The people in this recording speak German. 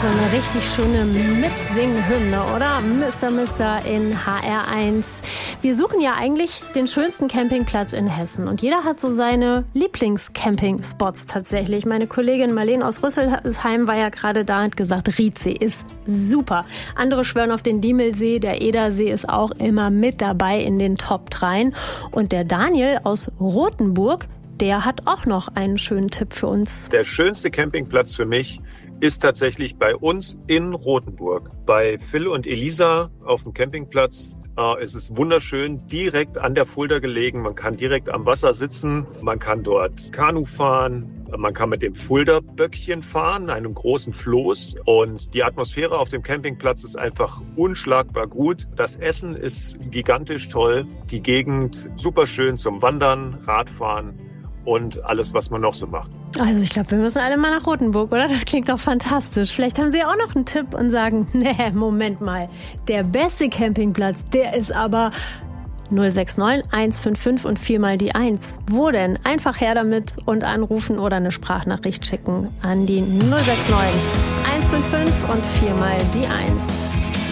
so eine richtig schöne Mitsing-Hymne, oder? Mr. in HR1. Wir suchen ja eigentlich den schönsten Campingplatz in Hessen. Und jeder hat so seine Lieblings-Camping-Spots tatsächlich. Meine Kollegin Marlene aus Rüsselsheim war ja gerade da und hat gesagt, Riedsee ist super. Andere schwören auf den Diemelsee. Der Edersee ist auch immer mit dabei in den Top 3. Und der Daniel aus Rothenburg, der hat auch noch einen schönen Tipp für uns. Der schönste Campingplatz für mich ist tatsächlich bei uns in Rothenburg. Bei Phil und Elisa auf dem Campingplatz. Es ist wunderschön, direkt an der Fulda gelegen. Man kann direkt am Wasser sitzen. Man kann dort Kanu fahren. Man kann mit dem Fulda-Böckchen fahren, einem großen Floß. Und die Atmosphäre auf dem Campingplatz ist einfach unschlagbar gut. Das Essen ist gigantisch toll. Die Gegend super schön zum Wandern, Radfahren und alles, was man noch so macht. Also ich glaube, wir müssen alle mal nach Rothenburg, oder? Das klingt doch fantastisch. Vielleicht haben Sie auch noch einen Tipp und sagen, nee, Moment mal, der beste Campingplatz, der ist aber 069 155 und 4 mal die 1. Wo denn? Einfach her damit und anrufen oder eine Sprachnachricht schicken an die 069 155 und 4 mal die 1.